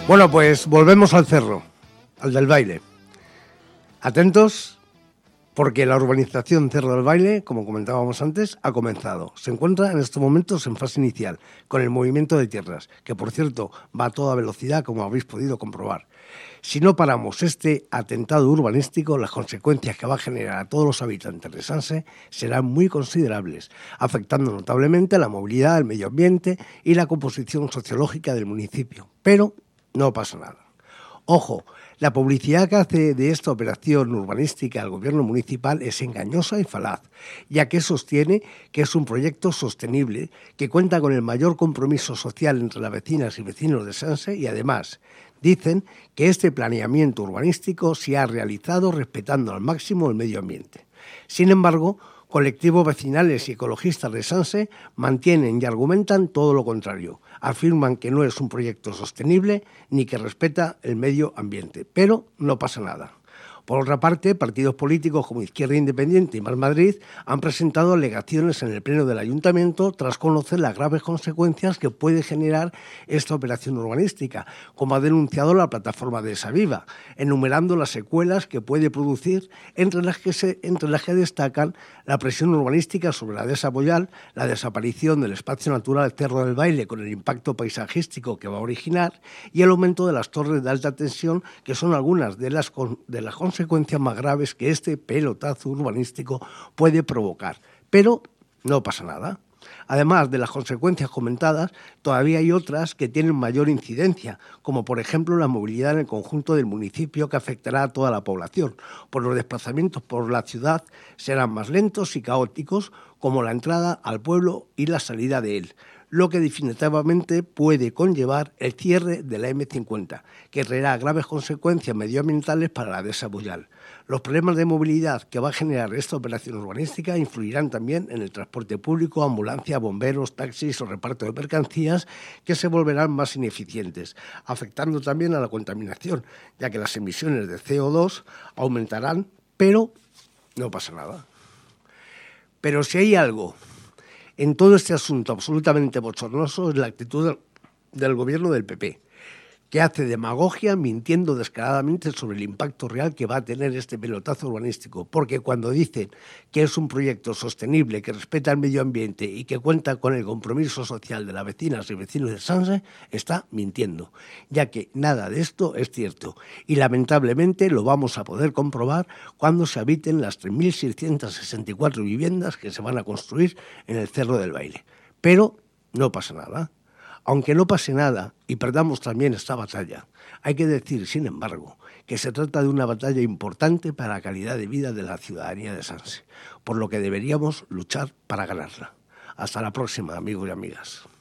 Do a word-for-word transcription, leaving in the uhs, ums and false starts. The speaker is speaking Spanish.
Bueno, pues volvemos al cerro, al del Baile. Atentos, porque la urbanización Cerro del Baile, como comentábamos antes, ha comenzado. Se encuentra en estos momentos en fase inicial, con el movimiento de tierras, que por cierto va a toda velocidad, como habéis podido comprobar. Si no paramos este atentado urbanístico, las consecuencias que va a generar a todos los habitantes de Sanse serán muy considerables, afectando notablemente la movilidad, el medio ambiente y la composición sociológica del municipio. Pero no pasa nada. Ojo, la publicidad que hace de esta operación urbanística el gobierno municipal es engañosa y falaz, ya que sostiene que es un proyecto sostenible que cuenta con el mayor compromiso social entre las vecinas y vecinos de Sanse y además dicen que este planeamiento urbanístico se ha realizado respetando al máximo el medio ambiente. Sin embargo, colectivos vecinales y ecologistas de Sanse mantienen y argumentan todo lo contrario. Afirman que no es un proyecto sostenible ni que respeta el medio ambiente, pero no pasa nada. Por otra parte, partidos políticos como Izquierda Independiente y Más Madrid han presentado alegaciones en el Pleno del Ayuntamiento tras conocer las graves consecuencias que puede generar esta operación urbanística, como ha denunciado la plataforma de Esa Viva, enumerando las secuelas que puede producir, entre las que, se, entre las que destacan la presión urbanística sobre la dehesa Boyal, la desaparición del espacio natural Cerro del Baile con el impacto paisajístico que va a originar y el aumento de las torres de alta tensión, que son algunas de las, de las consecuencias consecuencias más graves que este pelotazo urbanístico puede provocar. Pero no pasa nada. Además de las consecuencias comentadas, todavía hay otras que tienen mayor incidencia, como por ejemplo la movilidad en el conjunto del municipio que afectará a toda la población, pues los desplazamientos por la ciudad serán más lentos y caóticos, como la entrada al pueblo y la salida de él, lo que definitivamente puede conllevar el cierre de la eme cincuenta, que traerá graves consecuencias medioambientales para la dehesa Boyal. Los problemas de movilidad que va a generar esta operación urbanística influirán también en el transporte público, ambulancia, bomberos, taxis o reparto de mercancías, que se volverán más ineficientes, afectando también a la contaminación, ya que las emisiones de ce o dos aumentarán, pero no pasa nada. Pero si hay algo en todo este asunto absolutamente bochornoso, es la actitud del, del gobierno del pe pe, que hace demagogia mintiendo descaradamente sobre el impacto real que va a tener este pelotazo urbanístico, porque cuando dicen que es un proyecto sostenible, que respeta el medio ambiente y que cuenta con el compromiso social de las vecinas y vecinos de Sanse, está mintiendo, ya que nada de esto es cierto y lamentablemente lo vamos a poder comprobar cuando se habiten las tres mil seiscientas sesenta y cuatro viviendas que se van a construir en el Cerro del Baile. Pero no pasa nada. Aunque no pase nada y perdamos también esta batalla, hay que decir, sin embargo, que se trata de una batalla importante para la calidad de vida de la ciudadanía de Sanse, por lo que deberíamos luchar para ganarla. Hasta la próxima, amigos y amigas.